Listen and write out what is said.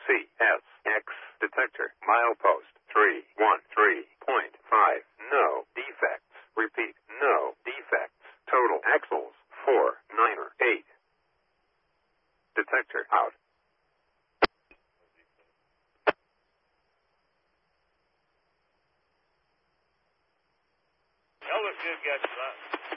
CSX detector. Milepost 313.5. No defects. Repeat, no defects. Total axles 498. Detector out. LSU gets that.